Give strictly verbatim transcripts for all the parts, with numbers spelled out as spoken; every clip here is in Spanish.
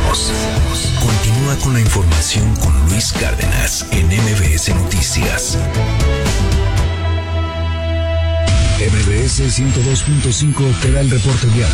Regresamos. Continúa con la información con Luis Cárdenas en M B S Noticias. M B S ciento dos punto cinco te da el reporte vial.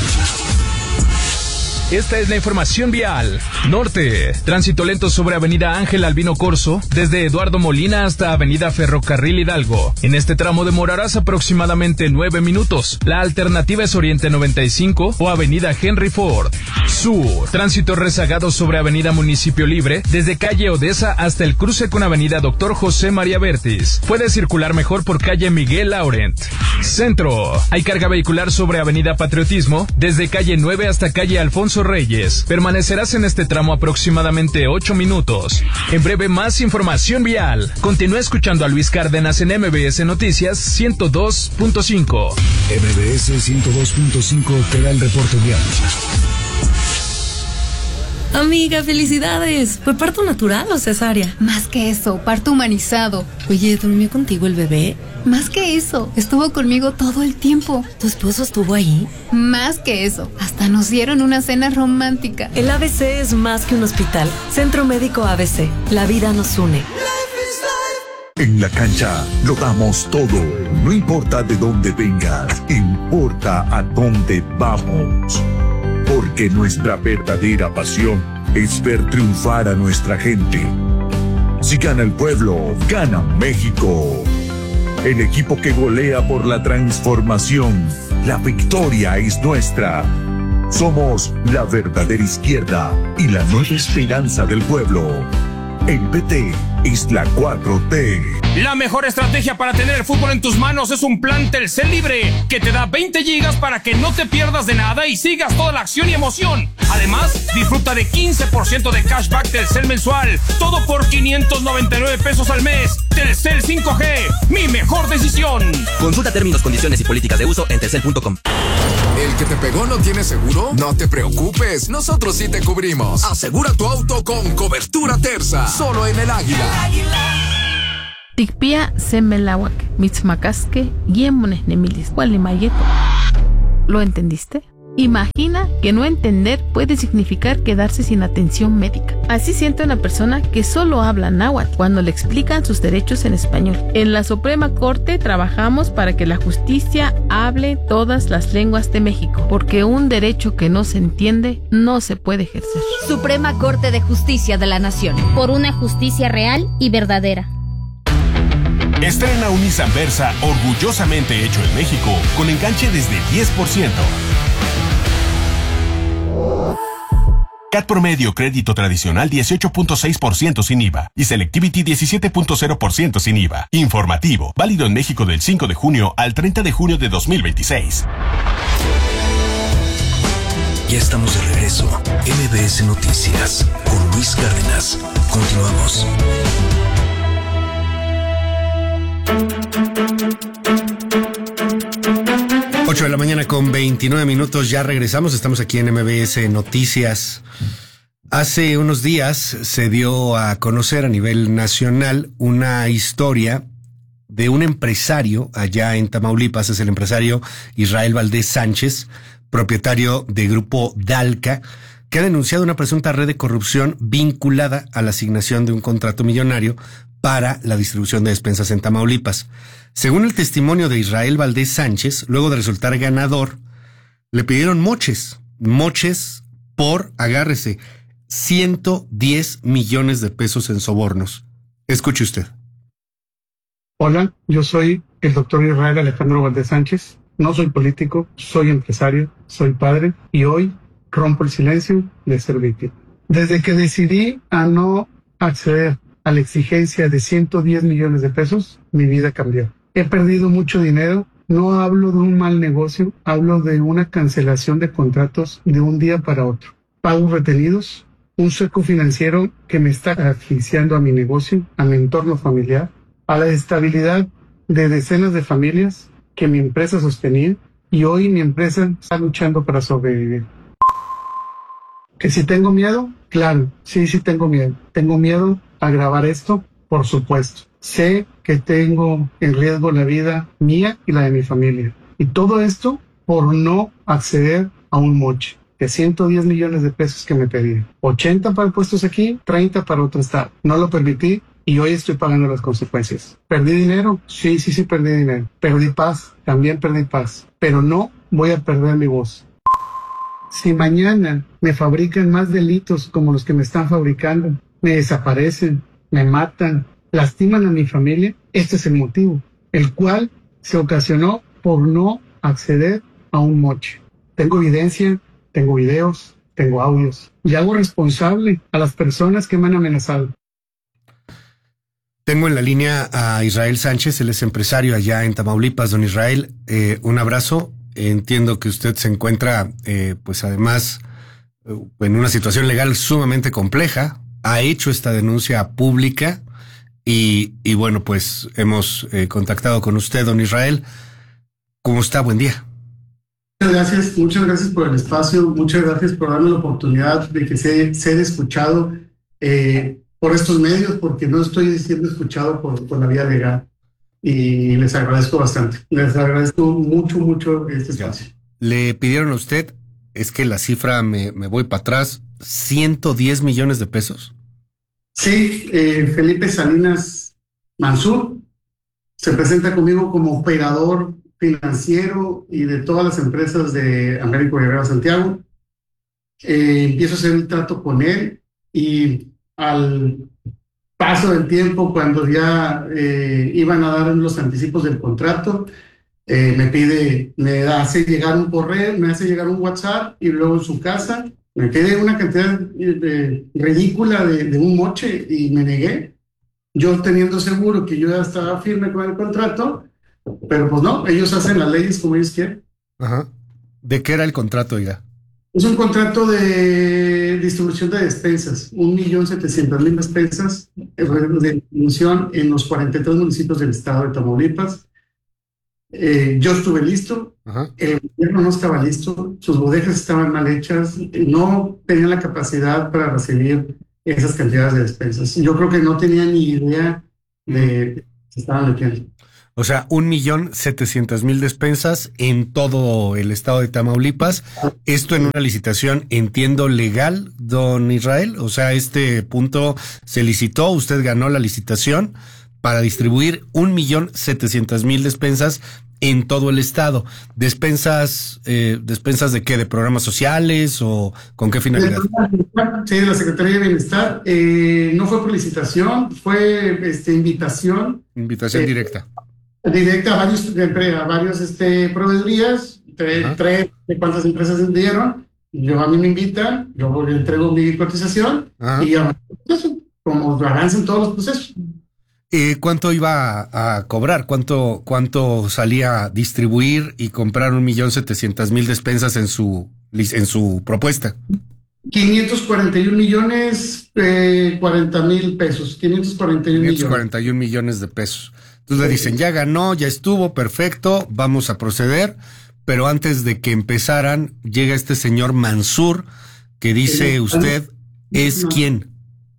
Esta es la información vial. Norte, tránsito lento sobre Avenida Ángel Albino Corzo, desde Eduardo Molina hasta Avenida Ferrocarril Hidalgo. En este tramo demorarás aproximadamente nueve minutos. La alternativa es Oriente noventa y cinco o Avenida Henry Ford. Sur, tránsito rezagado sobre Avenida Municipio Libre, desde calle Odessa hasta el cruce con Avenida Doctor José María Vértiz. Puedes circular mejor por calle Miguel Laurent. Centro, hay carga vehicular sobre Avenida Patriotismo, desde calle nueve hasta calle Alfonso Reyes. Permanecerás en este tramo aproximadamente ocho minutos. En breve, más información vial. Continúa escuchando a Luis Cárdenas en M B S Noticias ciento dos punto cinco. M B S ciento dos punto cinco te da el reporte vial. Amiga, felicidades. ¿Fue parto natural o cesárea? Más que eso, parto humanizado. Oye, ¿durmió contigo el bebé? Más que eso, estuvo conmigo todo el tiempo. ¿Tu esposo estuvo ahí? Más que eso, hasta nos dieron una cena romántica. El A B C es más que un hospital. Centro Médico A B C. La vida nos une. En la cancha lo damos todo. No importa de dónde vengas, importa a dónde vamos. Porque nuestra verdadera pasión es ver triunfar a nuestra gente. Si gana el pueblo, gana México. El equipo que golea por la transformación. La victoria es nuestra. Somos la verdadera izquierda y la nueva esperanza del pueblo. El P T es la cuatro T. La mejor estrategia para tener el fútbol en tus manos es un plan Telcel Libre que te da veinte gigas para que no te pierdas de nada y sigas toda la acción y emoción. Además, disfruta de quince por ciento de cashback Telcel mensual. Todo por quinientos noventa y nueve pesos al mes. Telcel cinco G, mi mejor decisión. Consulta términos, condiciones y políticas de uso en telcel punto com. ¿El que te pegó no tiene seguro? No te preocupes, nosotros sí te cubrimos. Asegura tu auto con cobertura Terza, solo en el Águila. Tikpia semelawak, mitzmacasque, guiemones nemilis, gualimayeto. ¿Lo entendiste? Imagina que no entender puede significar quedarse sin atención médica. Así siente una persona que solo habla náhuatl cuando le explican sus derechos en español. En la Suprema Corte trabajamos para que la justicia hable todas las lenguas de México, porque un derecho que no se entiende no se puede ejercer. Suprema Corte de Justicia de la Nación, por una justicia real y verdadera. Estrena un Nissan Versa orgullosamente hecho en México con enganche desde diez por ciento. C A T promedio crédito tradicional dieciocho punto seis por ciento sin I V A y Selectivity diecisiete punto cero por ciento sin I V A. Informativo, válido en México del cinco de junio al treinta de junio de dos mil veintiséis. Ya estamos de regreso. M B S Noticias con Luis Cárdenas. Continuamos. ocho de la mañana con veintinueve minutos, ya regresamos, estamos aquí en M B S Noticias. Hace unos días se dio a conocer a nivel nacional una historia de un empresario allá en Tamaulipas, es el empresario Israel Valdés Sánchez, propietario de Grupo Dalca, que ha denunciado una presunta red de corrupción vinculada a la asignación de un contrato millonario para la distribución de despensas en Tamaulipas. Según el testimonio de Israel Valdés Sánchez, luego de resultar ganador, le pidieron moches, moches por, agárrese, ciento diez millones de pesos en sobornos. Escuche usted. Hola, yo soy el doctor Israel Alejandro Valdés Sánchez. No soy político, soy empresario, soy padre y hoy rompo el silencio de ser víctima. Desde que decidí a no acceder a la exigencia de ciento diez millones de pesos, mi vida cambió. He perdido mucho dinero, no hablo de un mal negocio, hablo de una cancelación de contratos de un día para otro. Pagos retenidos, un seco financiero que me está asfixiando a mi negocio, a mi entorno familiar, a la estabilidad de decenas de familias que mi empresa sostenía y hoy mi empresa está luchando para sobrevivir. ¿Que si tengo miedo? Claro, sí, sí tengo miedo. Tengo miedo a grabar esto, por supuesto. Sé que tengo en riesgo la vida mía y la de mi familia. Y todo esto por no acceder a un moche. de ciento diez millones de pesos que me pedían. ochenta para puestos aquí, treinta para otro estado. No lo permití y hoy estoy pagando las consecuencias. ¿Perdí dinero? Sí, sí, sí, perdí dinero. Perdí paz, también perdí paz. Pero no voy a perder mi voz. Si mañana me fabrican más delitos como los que me están fabricando, me desaparecen, me matan, lastiman a mi familia, este es el motivo, el cual se ocasionó por no acceder a un moche. Tengo evidencia, tengo videos, tengo audios y hago responsable a las personas que me han amenazado. Tengo en la línea a Israel Sánchez, él es empresario allá en Tamaulipas. Don Israel, eh, un abrazo. Entiendo que usted se encuentra, eh, pues además, en una situación legal sumamente compleja. Ha hecho esta denuncia pública y, y bueno, pues hemos eh, contactado con usted, don Israel. ¿Cómo está? Buen día. Muchas gracias, muchas gracias por el espacio, muchas gracias por darme la oportunidad de que sea, ser escuchado eh, por estos medios, porque no estoy siendo escuchado por, por la vía legal. Y les agradezco bastante. Les agradezco mucho, mucho este espacio. Le pidieron a usted, es que la cifra, me, me voy para atrás, ciento diez millones de pesos. Sí, eh, Felipe Salinas Mansur se presenta conmigo como operador financiero y de todas las empresas de Américo Guerrero Santiago. Eh, empiezo a hacer el trato con él y al paso del tiempo, cuando ya eh, iban a dar los anticipos del contrato, eh, me pide, me hace llegar un correo, me hace llegar un WhatsApp y luego en su casa me pide una cantidad de, ridícula de, de un moche y me negué. Yo teniendo seguro que yo ya estaba firme con el contrato, pero pues no, ellos hacen las leyes como ellos quieren. Ajá. ¿De qué era el contrato, oiga? Es un contrato de distribución de despensas, un millón setecientos mil despensas de distribución en los cuarenta y tres municipios del estado de Tamaulipas. Eh, yo estuve listo, Ajá. El gobierno no estaba listo, sus bodegas estaban mal hechas, no tenían la capacidad para recibir esas cantidades de despensas. Yo creo que no tenían ni idea de que estaban metiendo. O sea, un millón setecientas mil despensas en todo el estado de Tamaulipas. Esto en una licitación, entiendo, legal, don Israel. O sea, este punto se licitó, usted ganó la licitación para distribuir un millón setecientas mil despensas en todo el estado. ¿Despensas, eh, despensas de qué? ¿De programas sociales o con qué finalidad? Sí, de la Secretaría de Bienestar. Eh, no fue por licitación, fue este, invitación. Invitación eh, directa. Directa a varios, a varios este, proveedorías, tres, tres de cuántas empresas se dieron. Yo a mí me invitan, yo le entrego mi cotización Ajá. y ya, eso, como avancen todos los procesos. Eh, ¿Cuánto iba a, a cobrar? ¿Cuánto, ¿Cuánto salía a distribuir y comprar un millón setecientas mil despensas en su, en su propuesta? quinientos cuarenta y un millones, eh, cuarenta mil pesos. quinientos cuarenta y un quinientos cuarenta y un millones de pesos. Entonces le dicen, ya ganó, ya estuvo, perfecto, vamos a proceder. Pero antes de que empezaran, llega este señor Mansur, que dice usted, ¿es quién?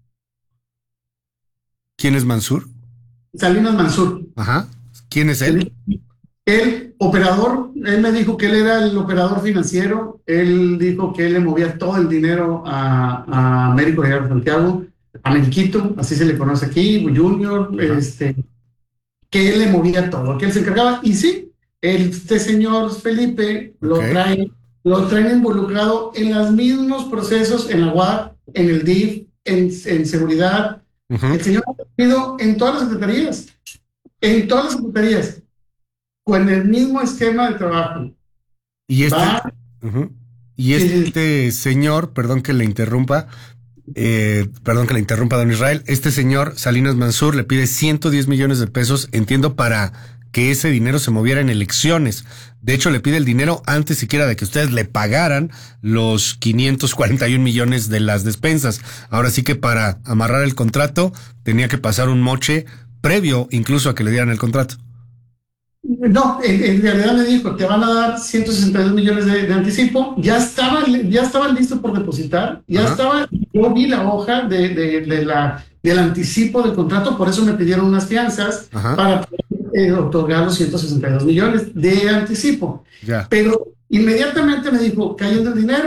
¿Quién es Mansur? Salinas Mansur. Ajá. ¿Quién es él? Él, operador, él me dijo que él era el operador financiero, él dijo que él le movía todo el dinero a, a Américo Guerrero Santiago, a Meriquito, así se le conoce aquí, Junior, Ajá. este... que él le movía todo, que él se encargaba, y sí, este señor Felipe lo okay. trae, lo traen involucrado en los mismos procesos, en la U A P, en el D I F, en, en seguridad. Uh-huh. El señor ha ido en todas las secretarías, en todas las secretarías, con el mismo esquema de trabajo. Y este, Va, uh-huh. y este sí. señor, perdón que le interrumpa, Eh, perdón que le interrumpa, don Israel, este señor Salinas Mansur le pide ciento diez millones de pesos, entiendo, para que ese dinero se moviera en elecciones. De hecho, le pide el dinero antes siquiera de que ustedes le pagaran los quinientos cuarenta y un millones de las despensas. Ahora sí que para amarrar el contrato tenía que pasar un moche previo incluso a que le dieran el contrato. No, en, en realidad me dijo, te van a dar ciento sesenta y dos millones de, de anticipo, ya estaban, ya estaban listos por depositar, ya Ajá. estaba, yo vi la hoja de, de, de la, del anticipo del contrato, por eso me pidieron unas fianzas Ajá. para poder eh, otorgar los ciento sesenta y dos millones de anticipo. Ya. Pero inmediatamente me dijo, cayendo el dinero,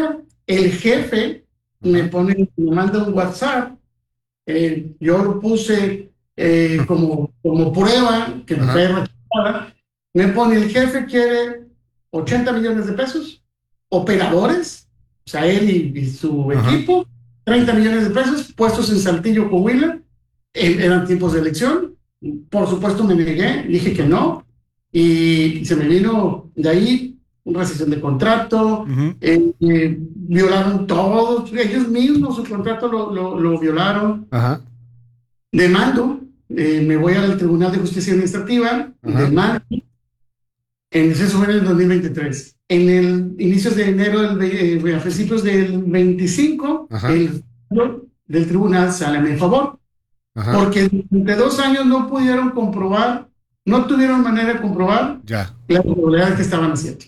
el jefe me pone, me manda un WhatsApp, eh, yo lo puse eh, como, como prueba, que me fue rechazada, me pone, el jefe quiere ochenta millones de pesos, operadores, o sea, él y, y su Ajá. equipo, treinta millones de pesos, puestos en Saltillo, Coahuila, en, eran tiempos de elección, por supuesto me negué, dije que no, y se me vino de ahí una rescisión de contrato, uh-huh. eh, eh, violaron todos, ellos mismos su contrato lo, lo, lo violaron, uh-huh. demando, eh, me voy al Tribunal de Justicia Administrativa, uh-huh. demando, en eso fue en el dos mil veintitrés. En el inicios de enero, del, eh, a principios del veinticinco, Ajá. el del tribunal sale a mi favor. Ajá. Porque durante dos años no pudieron comprobar, no tuvieron manera de comprobar ya. las irregularidades que estaban haciendo.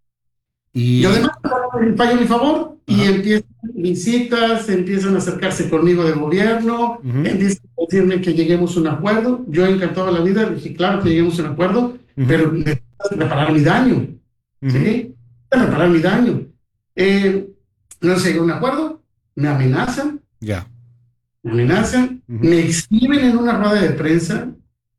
Y yo además pago a mi favor Ajá. y empiezan visitas, empiezan a acercarse conmigo del gobierno, uh-huh. empiezan a decirme que lleguemos a un acuerdo. Yo encantado de la vida, dije, claro que lleguemos a un acuerdo, uh-huh. pero necesitas reparar mi daño. Uh-huh. ¿Sí? Reparar mi daño. Eh, no se llegó a un acuerdo, me amenazan. Ya. Me amenazan, uh-huh. me exhiben en una rueda de prensa,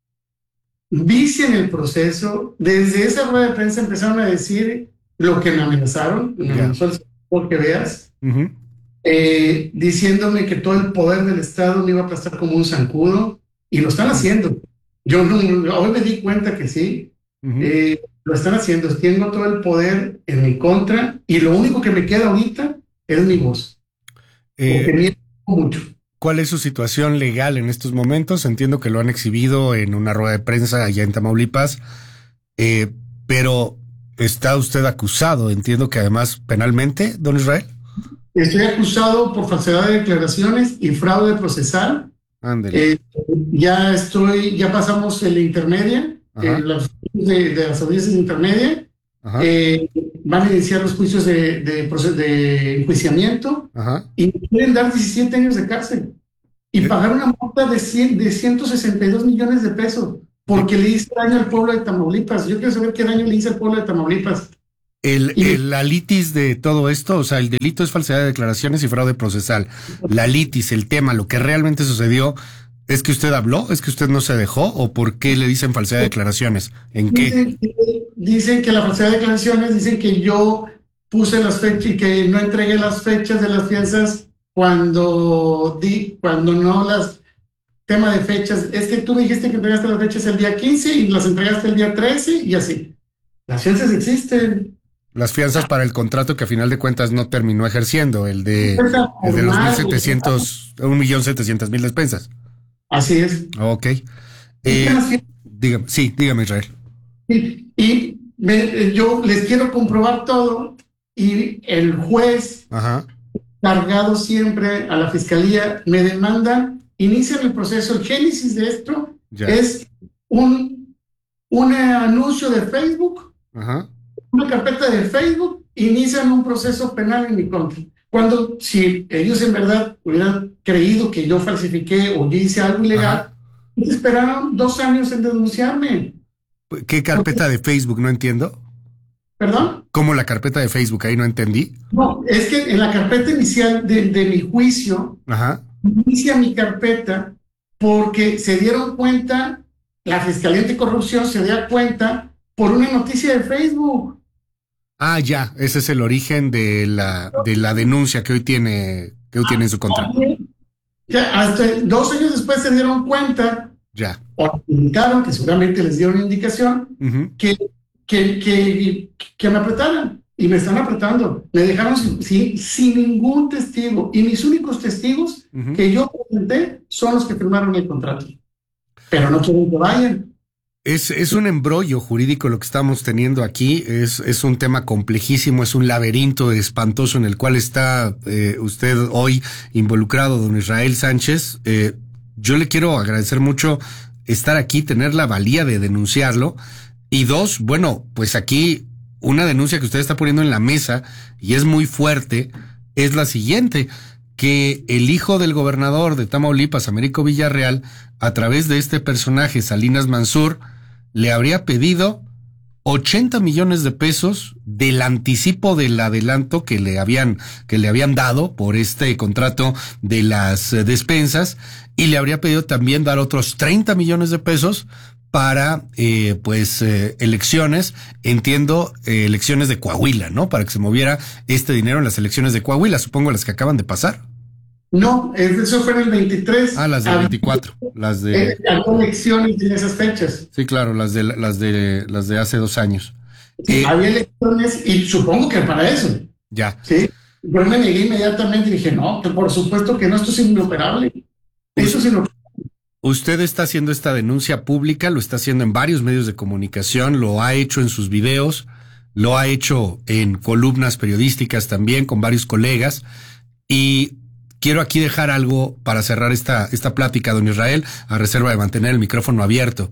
vician el proceso. Desde esa rueda de prensa empezaron a decir lo que me amenazaron, me yeah. amenazó el sector que veas, uh-huh. eh, diciéndome que todo el poder del Estado me iba a aplastar como un zancudo, y lo están haciendo. Yo no, hoy me di cuenta que sí. Uh-huh. Eh, lo están haciendo, tengo todo el poder en mi contra y lo único que me queda ahorita es mi voz. Eh, porque me mucho. ¿Cuál es su situación legal en estos momentos? Entiendo que lo han exhibido en una rueda de prensa allá en Tamaulipas, eh, pero está usted acusado, entiendo que además penalmente, don Israel. Estoy acusado por falsedad de declaraciones y fraude procesal. Ándale. Eh, ya estoy, ya pasamos el intermedia. Eh, las, de, de las audiencias intermedias eh, van a iniciar los juicios de, de, de, de enjuiciamiento Ajá. y pueden dar diecisiete años de cárcel y ¿Eh? pagar una multa de, cien, de ciento sesenta y dos millones de pesos porque ¿Eh? le hice daño al pueblo de Tamaulipas. Yo quiero saber qué daño le hice al pueblo de Tamaulipas. El, y, el, la litis de todo esto, o sea, el delito es falsedad de declaraciones y fraude procesal. La litis, el tema, lo que realmente sucedió, ¿es que usted habló? ¿Es que usted no se dejó? ¿O por qué le dicen falsedad de declaraciones? ¿En qué? Dicen que, dicen que la falsedad de declaraciones, dicen que yo puse las fechas y que no entregué las fechas de las fianzas cuando di, cuando no las... Tema de fechas, es que tú me dijiste que entregaste las fechas el día quince y las entregaste el día trece y así. Las fianzas existen. Las fianzas para el contrato que a final de cuentas no terminó ejerciendo, el de, el de los mil setecientos, un millón setecientos mil despensas. Así es. Ok. Eh, dígame, sí, dígame, Israel. Y, y me, yo les quiero comprobar todo y el juez, Ajá. cargado siempre a la fiscalía, me demanda, inician el proceso. El génesis de esto ya. es un, un anuncio de Facebook, Ajá. una carpeta de Facebook, inician un proceso penal en mi contra. Cuando, si ellos en verdad hubieran creído que yo falsifiqué o yo hice algo ilegal, esperaron dos años en denunciarme. ¿Qué carpeta de Facebook? No entiendo. ¿Perdón? ¿Cómo la carpeta de Facebook? Ahí no entendí. No, es que en la carpeta inicial de, de mi juicio, Ajá. inicia mi carpeta porque se dieron cuenta, la Fiscalía Anticorrupción se dio cuenta por una noticia de Facebook. Ah, ya, ese es el origen de la de la denuncia que hoy tiene que hoy tiene en su contra. Ya, hasta dos años después se dieron cuenta, ya, o indicaron, que seguramente les dieron indicación, uh-huh. que, que, que, que me apretaran, y me están apretando. Me dejaron sin, sin, sin ningún testigo, y mis únicos testigos uh-huh. que yo presenté son los que firmaron el contrato. Pero no quieren que vayan. Es, es un embrollo jurídico lo que estamos teniendo aquí, es, es un tema complejísimo, es un laberinto espantoso en el cual está eh, usted hoy involucrado, don Israel Sánchez. Eh, yo le quiero agradecer mucho estar aquí, tener la valía de denunciarlo. Y dos, bueno, pues aquí una denuncia que usted está poniendo en la mesa, y es muy fuerte, es la siguiente: que el hijo del gobernador de Tamaulipas, Américo Villarreal, a través de este personaje, Salinas Mansur, le habría pedido ochenta millones de pesos del anticipo del adelanto que le habían, que le habían dado por este contrato de las eh, despensas, y le habría pedido también dar otros treinta millones de pesos para, eh, pues, eh, elecciones, entiendo, eh, elecciones de Coahuila, ¿no? Para que se moviera este dinero en las elecciones de Coahuila, supongo las que acaban de pasar. No, eso fue en el veintitrés. Ah, las del veinticuatro, las de... Había elecciones en esas fechas. Sí, claro, las de las de las de hace dos años. Sí, eh, había elecciones y supongo que para eso. Ya. Sí, yo me negué inmediatamente y dije, no, que por supuesto que no, esto es inoperable. Eso es inoperable. Usted está haciendo esta denuncia pública, lo está haciendo en varios medios de comunicación, lo ha hecho en sus videos, lo ha hecho en columnas periodísticas también con varios colegas, y quiero aquí dejar algo para cerrar esta, esta plática, don Israel, a reserva de mantener el micrófono abierto.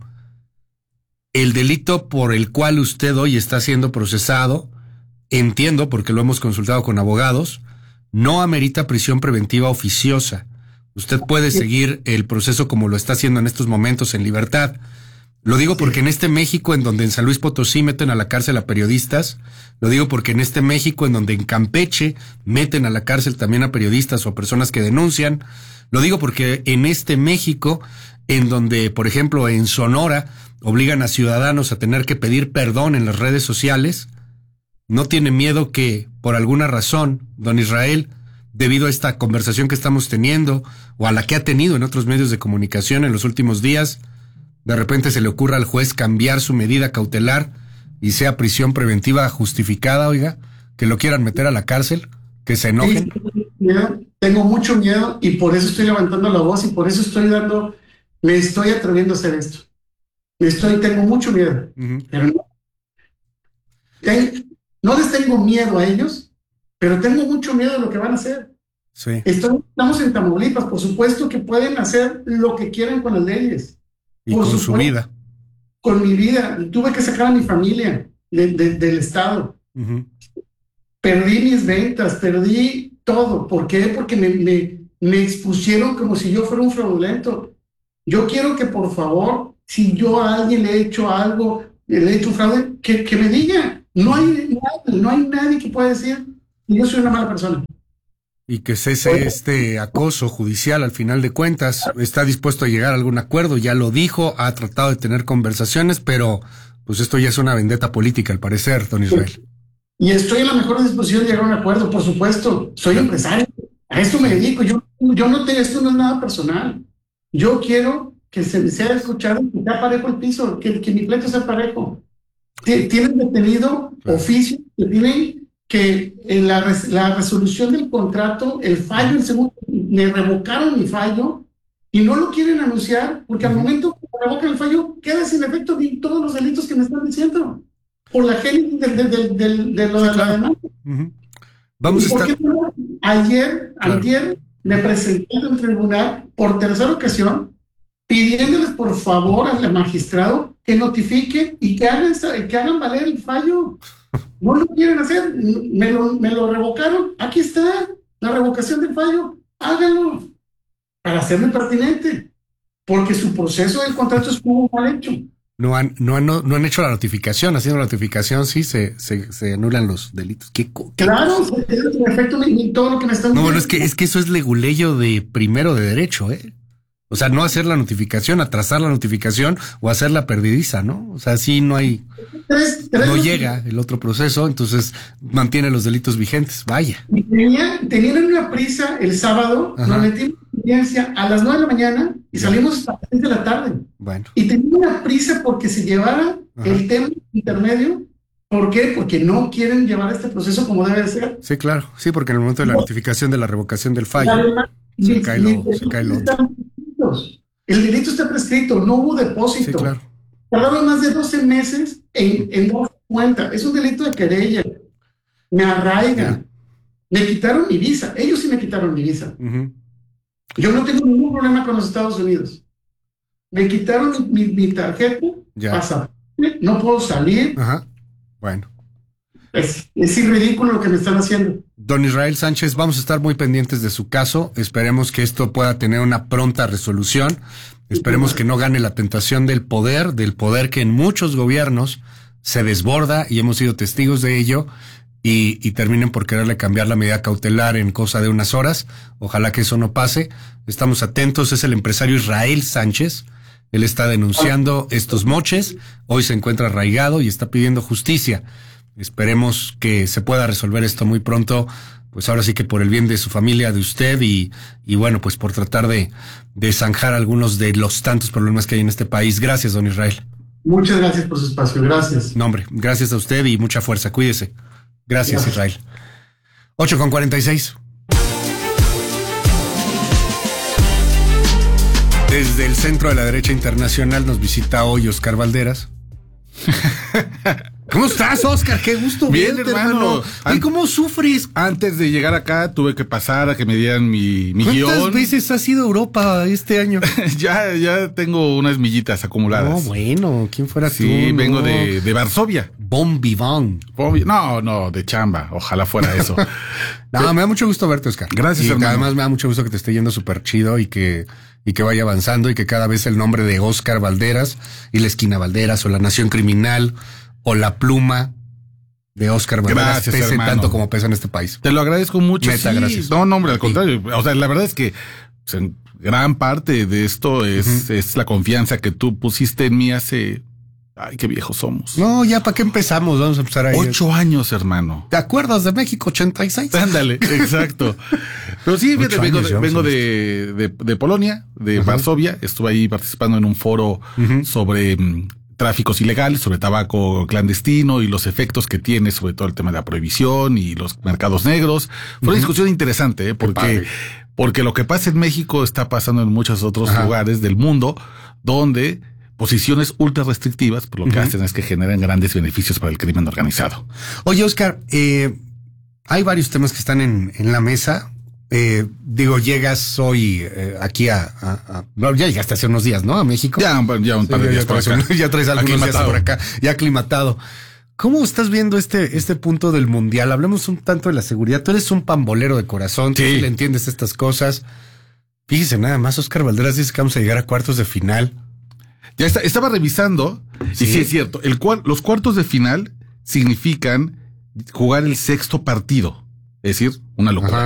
El delito por el cual usted hoy está siendo procesado, entiendo, porque lo hemos consultado con abogados, no amerita prisión preventiva oficiosa. Usted puede seguir el proceso como lo está haciendo en estos momentos en libertad. Lo digo porque en este México, en donde en San Luis Potosí meten a la cárcel a periodistas, lo digo porque en este México, en donde en Campeche meten a la cárcel también a periodistas o a personas que denuncian, lo digo porque en este México, en donde, por ejemplo, en Sonora, obligan a ciudadanos a tener que pedir perdón en las redes sociales, no tiene miedo que, por alguna razón, don Israel, debido a esta conversación que estamos teniendo, o a la que ha tenido en otros medios de comunicación en los últimos días, de repente se le ocurra al juez cambiar su medida cautelar y sea prisión preventiva justificada, oiga, que lo quieran meter a la cárcel, que se enojen. Sí, tengo mucho miedo y por eso estoy levantando la voz y por eso estoy dando, me estoy atreviendo a hacer esto. Me estoy, tengo mucho miedo, uh-huh. pero no, ten, no les tengo miedo a ellos, pero tengo mucho miedo de lo que van a hacer. Sí. Estoy, estamos en Tamaulipas, por supuesto que pueden hacer lo que quieran con las leyes. Y por con supuesto, su vida. Con mi vida. Tuve que sacar a mi familia de, de, del estado. Uh-huh. Perdí mis ventas, perdí todo. ¿Por qué? Porque me, me, me expusieron como si yo fuera un fraudulento. Yo quiero que, por favor, si yo a alguien le he hecho algo, le he hecho un fraude, que, que me diga. No hay, nadie, no hay nadie que pueda decir que yo soy una mala persona. Y que cese este acoso judicial al final de cuentas. Está dispuesto a llegar a algún acuerdo, ya lo dijo, ha tratado de tener conversaciones, pero pues esto ya es una vendetta política al parecer, don Israel. Y estoy en la mejor disposición de llegar a un acuerdo, por supuesto. Soy empresario, a esto me dedico. Yo, yo no te, esto no es nada personal. Yo quiero que se me sea escuchado, que sea parejo el piso, que, que mi pleito sea parejo. Tienen detenido oficio, que tienen que en la, res, la resolución del contrato, el fallo, el segundo, me revocaron mi fallo y no lo quieren anunciar porque al momento que revocan el fallo queda sin efecto de todos los delitos que me están diciendo por la génesis de, de, de, de, de lo de la demanda. Uh-huh. Vamos a estar... No? Ayer, claro. ayer me presenté en el tribunal por tercera ocasión pidiéndoles por favor al magistrado que notifique y que hagan, que hagan valer el fallo. No lo quieren hacer, me lo, me lo revocaron. Aquí está la revocación del fallo. Háganlo para hacerme pertinente, porque su proceso del contrato estuvo mal hecho. No han, no han, no, no han hecho la notificación. Haciendo la notificación, sí se, se, se anulan los delitos. ¿Qué, qué claro, en efecto, ni todo lo que me están diciendo. No, bueno, es que, es que eso es leguleyo de primero de derecho, ¿eh? O sea, no hacer la notificación, atrasar la notificación o hacerla perdidiza, ¿no? O sea, sí no hay... Tres, tres no llega el otro proceso, entonces mantiene los delitos vigentes, vaya. Tenía, tenían una prisa el sábado, Ajá. nos metimos en audiencia a las nueve de la mañana y ya. salimos hasta las seis de la tarde. Bueno. Y tenía una prisa porque se llevara Ajá. el tema intermedio. ¿Por qué? Porque no quieren llevar este proceso como debe ser. Sí, claro. Sí, porque en el momento de la no. notificación de la revocación del fallo, Además, se, mi, cae lo, mi, se cae lo otro. El delito está prescrito, no hubo depósito. Sí, claro. Tardaron más de doce meses en, en darse cuenta. Es un delito de querella. Me arraigan. Me quitaron mi visa. Ellos sí me quitaron mi visa. Uh-huh. Yo no tengo ningún problema con los Estados Unidos. Me quitaron mi, mi tarjeta, pasaporte, no puedo salir. Ajá. Bueno. Es, es ridículo lo que me están haciendo. Don Israel Sánchez, vamos a estar muy pendientes de su caso. Esperemos que esto pueda tener una pronta resolución. Esperemos que no gane la tentación del poder, del poder que en muchos gobiernos se desborda y hemos sido testigos de ello y, y terminen por quererle cambiar la medida cautelar en cosa de unas horas. Ojalá que eso no pase. Estamos atentos. Es el empresario Israel Sánchez. Él está denunciando estos moches. Hoy se encuentra arraigado y está pidiendo justicia. Esperemos que se pueda resolver esto muy pronto. Pues ahora sí que por el bien de su familia, de usted y, y bueno, pues por tratar de, de zanjar algunos de los tantos problemas que hay en este país. Gracias, don Israel. Muchas gracias por su espacio, gracias. No, hombre, gracias a usted y mucha fuerza, cuídese. Gracias, gracias. Israel. ocho con cuarenta y seis. Desde el Centro de la Derecha Internacional nos visita hoy Oscar Valderas. ¿Cómo estás, Oscar? Qué gusto Bien, verte, hermano. hermano. ¿Y cómo sufres? Antes de llegar acá tuve que pasar a que me dieran mi, mi guión. ¿Cuántas veces has ido a Europa este año? ya, ya tengo unas millitas acumuladas. No, bueno, ¿quién fuera sí, tú? Sí, vengo no. de, de Varsovia. Bon vivant. Bon, no, no, de chamba. Ojalá fuera eso. no, Pero, me da mucho gusto verte, Oscar. Gracias, y hermano. Además me da mucho gusto que te esté yendo súper chido y que, y que vaya avanzando y que cada vez el nombre de Oscar Valderas y la esquina Valderas o la Nación Criminal o la pluma de Oscar Valderas gracias, pese hermano. tanto como pesa en este país. Te lo agradezco mucho. Neta, sí. gracias. No, no, hombre, al contrario. O sea, la verdad es que pues, en gran parte de esto es, uh-huh. es la confianza que tú pusiste en mí hace... Ay, qué viejos somos. No, ya para qué empezamos, vamos a empezar ahí. Ocho años, hermano. ¿Te acuerdas de México ochenta y seis? Ándale, exacto. Pero sí, fíjate, vengo, de, vengo de, de, de Polonia, de uh-huh. Varsovia. Estuve ahí participando en un foro uh-huh. sobre um, tráficos ilegales, sobre tabaco clandestino y los efectos que tiene, sobre todo el tema de la prohibición y los mercados negros. Fue uh-huh. una discusión interesante, ¿eh? porque, porque lo que pasa en México está pasando en muchos otros uh-huh. lugares del mundo, donde posiciones ultra restrictivas, por lo que uh-huh. hacen es que generan grandes beneficios para el crimen organizado. Oye, Oscar, eh, hay varios temas que están en, en la mesa. Eh, digo, llegas hoy eh, aquí a, a, a... No, ya llegaste hace unos días, ¿no? A México. Ya, ya un par de sí, días ya, por traes, acá. ya traes algunos días por acá, ya aclimatado. ¿Cómo estás viendo este, este punto del Mundial? Hablemos un tanto de la seguridad. Tú eres un pambolero de corazón, sí. tú sí le entiendes estas cosas. Fíjese nada más, Oscar Valderas dice que vamos a llegar a cuartos de final. Ya está, estaba revisando, ¿sí? y sí es cierto, el cual, los cuartos de final significan jugar el sexto partido, es decir, una locura. Ajá.